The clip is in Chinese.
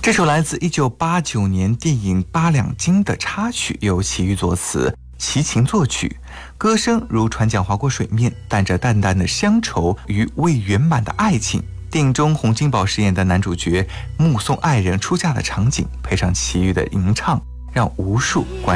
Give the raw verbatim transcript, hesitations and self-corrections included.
这首来自一九八九年电影《八两金》的插曲，由齐豫作词，齐秦作曲，歌声如船桨划过水面，带着淡淡的乡愁与未圆满的爱情。电影中洪金宝饰演的男主角目送爱人出嫁的场景，配上齐豫的吟唱，让无数观